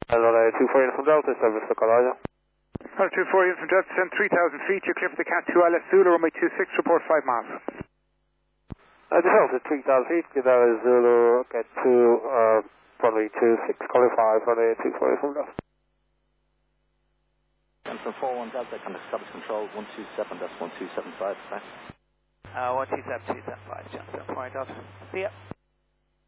Hello, 248 from Delta, service for Collider. Hello, 248 from Delta, send 3,000 feet, you clear for the Cat 2 LS Zulu, runway 26, report 5 miles. Delta, 3,000 feet, get out of Zulu, get to runway 26, calling 5, runway 248 from Delta. From 41 Delta, contact service control 127, that's 1275, thanks. 127, 275, Johnson, point out. See ya.